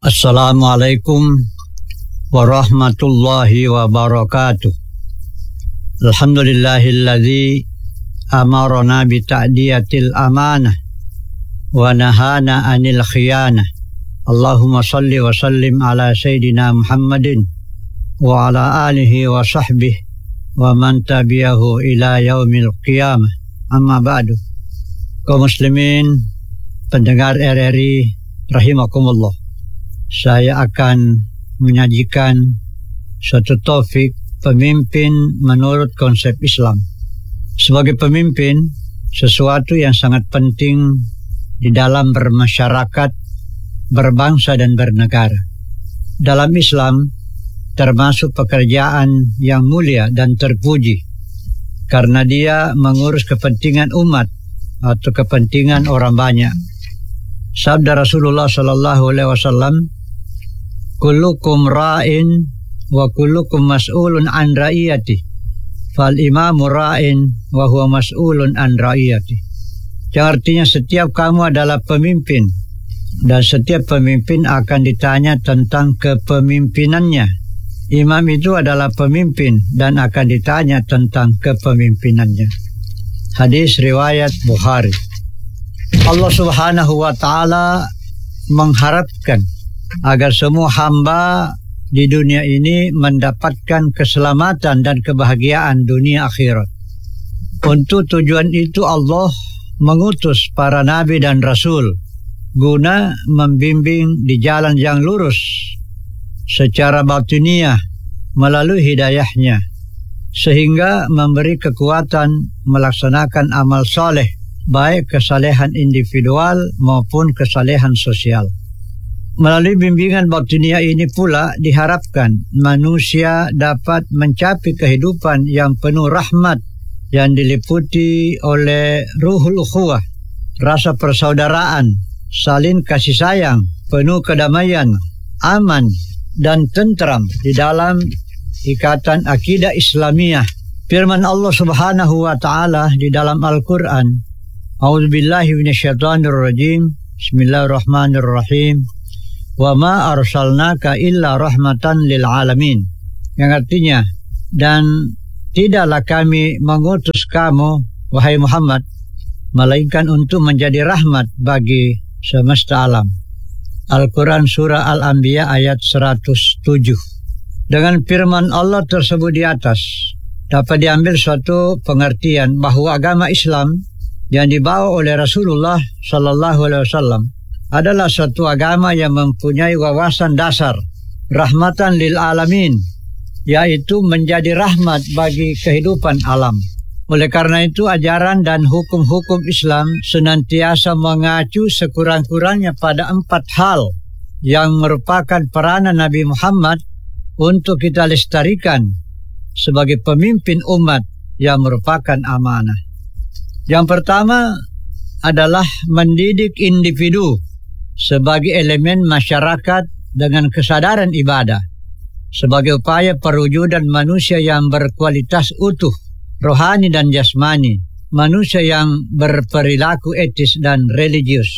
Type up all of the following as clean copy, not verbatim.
Assalamualaikum warahmatullahi wabarakatuh. Alhamdulillahilladzi amarna bi ta'diyatil amanah wa nahana 'anil khiyanah. Allahumma salli wa sallim ala sayyidina Muhammadin wa ala alihi wa sahbihi wa man tabi'ahu ila yaumil qiyamah. Amma ba'du. Kaum muslimin, pendengar RRI rahimakumullah. Saya akan menyajikan suatu topik pemimpin menurut konsep Islam. Sebagai pemimpin, sesuatu yang sangat penting di dalam bermasyarakat, berbangsa dan bernegara. Dalam Islam termasuk pekerjaan yang mulia dan terpuji karena dia mengurus kepentingan umat atau kepentingan orang banyak. Sabda Rasulullah sallallahu alaihi wasallam, kullukum ra'in wa kullukum mas'ulun an ra'iyati fal imamu ra'in wa huwa mas'ulun an ra'iyati. Yang artinya setiap kamu adalah pemimpin dan setiap pemimpin akan ditanya tentang kepemimpinannya. Imam itu adalah pemimpin dan akan ditanya tentang kepemimpinannya. Hadis riwayat Bukhari. Allah Subhanahu wa ta'ala mengharapkan agar semua hamba di dunia ini mendapatkan keselamatan dan kebahagiaan dunia akhirat. Untuk tujuan itu Allah mengutus para nabi dan rasul guna membimbing di jalan yang lurus secara batiniah melalui hidayahnya, sehingga memberi kekuatan melaksanakan amal soleh, baik kesalehan individual maupun kesalehan sosial. Melalui bimbingan batiniah ini pula diharapkan manusia dapat mencapai kehidupan yang penuh rahmat yang diliputi oleh ruhul ukhuwah, rasa persaudaraan, saling kasih sayang, penuh kedamaian, aman dan tentram di dalam ikatan akidah Islamiyah. Firman Allah Subhanahu wa ta'ala di dalam Al-Quran, A'udzubillahi minasyaitonirrajim, Bismillahirrahmanirrahim, wa ma arsalnaka illa rahmatan lil alamin. Yang artinya, dan tidaklah kami mengutus kamu, wahai Muhammad, melainkan untuk menjadi rahmat bagi semesta alam. Al-Quran Surah Al-Anbiya ayat 107. Dengan firman Allah tersebut di atas, dapat diambil suatu pengertian bahawa agama Islam yang dibawa oleh Rasulullah sallallahu alaihi wasallam adalah suatu agama yang mempunyai wawasan dasar rahmatan lil alamin, yaitu menjadi rahmat bagi kehidupan alam. Oleh karena itu ajaran dan hukum-hukum Islam senantiasa mengacu sekurang-kurangnya pada 4 hal yang merupakan peranan Nabi Muhammad untuk kita lestarikan sebagai pemimpin umat yang merupakan amanah. Yang pertama adalah mendidik individu sebagai elemen masyarakat dengan kesadaran ibadah, sebagai upaya perwujudan manusia yang berkualitas utuh, rohani dan jasmani, manusia yang berperilaku etis dan religius.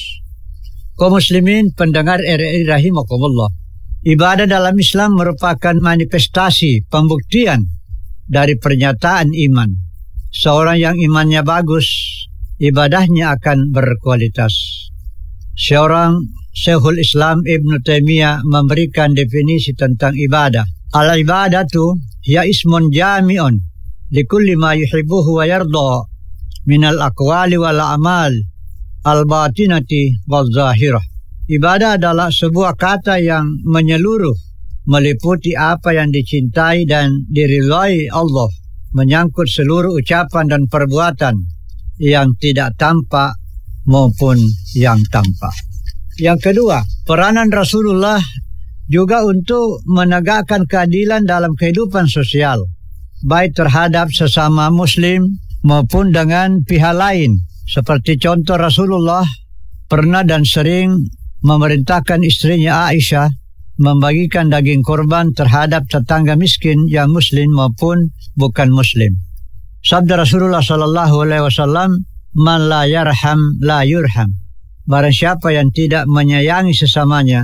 Kaum muslimin pendengar RRI rahimakumullah, ibadah dalam Islam merupakan manifestasi pembuktian dari pernyataan iman. Seorang yang imannya bagus, ibadahnya akan berkualitas. Seorang Syekhul Islam Ibn Taimiyah memberikan definisi tentang ibadah. Al-ibadatu hiya ismun jami'un likulli ma yuhibbuhu wa yarda minal aqwali wal a'mal al-batinati wal zahirah. Ibadah adalah sebuah kata yang menyeluruh, meliputi apa yang dicintai dan diridhai Allah, menyangkut seluruh ucapan dan perbuatan yang tidak tampak maupun yang tampak. Yang kedua, peranan Rasulullah juga untuk menegakkan keadilan dalam kehidupan sosial, baik terhadap sesama muslim maupun dengan pihak lain. Seperti contoh, Rasulullah pernah dan sering memerintahkan istrinya Aisyah membagikan daging korban terhadap tetangga miskin yang muslim maupun bukan muslim. Sabda Rasulullah sallallahu alaihi wasallam, "Man la yarham la yurham." Barang siapa yang tidak menyayangi sesamanya,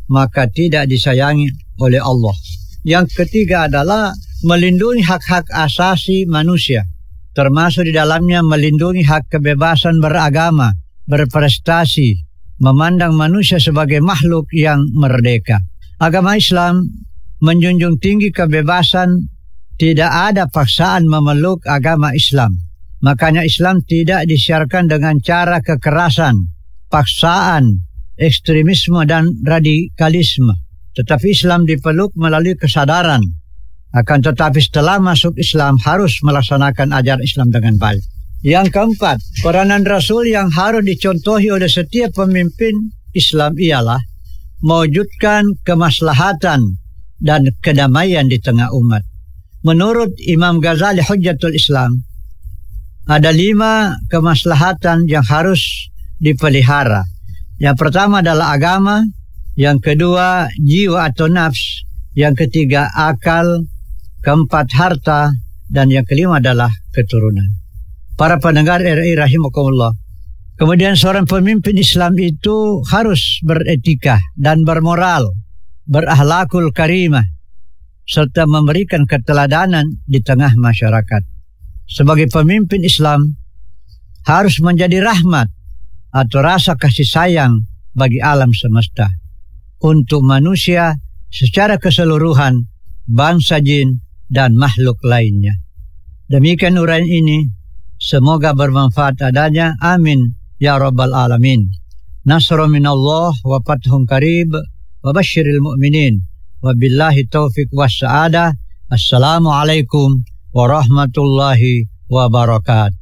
maka tidak disayangi oleh Allah. Yang ketiga adalah melindungi hak-hak asasi manusia, termasuk di dalamnya melindungi hak kebebasan beragama, berprestasi, memandang manusia sebagai makhluk yang merdeka. Agama Islam menjunjung tinggi kebebasan, tidak ada paksaan memeluk agama Islam. Makanya Islam tidak disiarkan dengan cara kekerasan, paksaan, ekstremisme dan radikalisme. Tetapi Islam dipeluk melalui kesadaran. Akan tetapi setelah masuk Islam harus melaksanakan ajaran Islam dengan baik. Yang keempat, peranan Rasul yang harus dicontohi oleh setiap pemimpin Islam ialah mewujudkan kemaslahatan dan kedamaian di tengah umat. Menurut Imam Ghazali Hujjatul Islam, ada 5 kemaslahatan yang harus dipelihara. Yang pertama adalah agama, yang kedua jiwa atau nafs, yang ketiga akal, keempat harta, dan yang kelima adalah keturunan. Para pendengar RI rahimakumullah. Kemudian seorang pemimpin Islam itu harus beretika dan bermoral, berakhlakul karimah, serta memberikan keteladanan di tengah masyarakat. Sebagai pemimpin Islam harus menjadi rahmat atau rasa kasih sayang bagi alam semesta, untuk manusia secara keseluruhan, bangsa jin dan makhluk lainnya. Demikian uraian ini, semoga bermanfaat adanya. Amin ya rabbal alamin. Nasrun minallah wa fathun qarib wa basyiril mu'minin. Wabillahi taufiq wassa'adah. Assalamualaikum warahmatullahi wabarakatuh.